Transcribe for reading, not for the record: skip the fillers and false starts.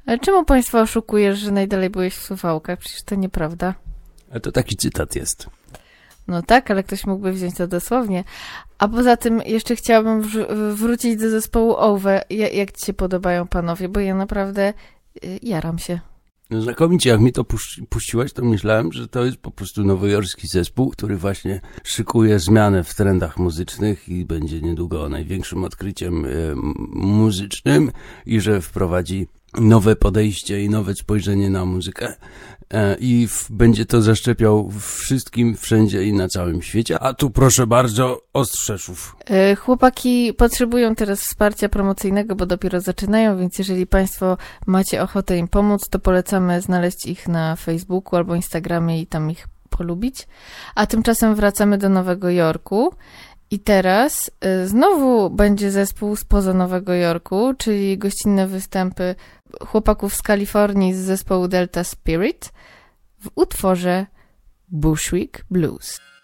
Ale czemu państwa oszukujesz, że najdalej byłeś w Suwałkach? Przecież to nieprawda. A to taki cytat jest. No tak, ale ktoś mógłby wziąć to dosłownie. A poza tym jeszcze chciałabym wrócić do zespołu Owe. Jak ci się podobają panowie? Bo ja naprawdę jaram się. No znakomicie, jak mi to puściłaś, to myślałem, że to jest po prostu nowojorski zespół, który właśnie szykuje zmianę w trendach muzycznych i będzie niedługo największym odkryciem muzycznym i że wprowadzi nowe podejście i nowe spojrzenie na muzykę i będzie to zaszczepiał wszystkim, wszędzie i na całym świecie. A tu proszę bardzo, Ostrzeszów. Chłopaki potrzebują teraz wsparcia promocyjnego, bo dopiero zaczynają, więc jeżeli państwo macie ochotę im pomóc, to polecamy znaleźć ich na Facebooku albo Instagramie i tam ich polubić. A tymczasem wracamy do Nowego Jorku. I teraz znowu będzie zespół spoza Nowego Jorku, czyli gościnne występy chłopaków z Kalifornii z zespołu Delta Spirit w utworze Bushwick Blues.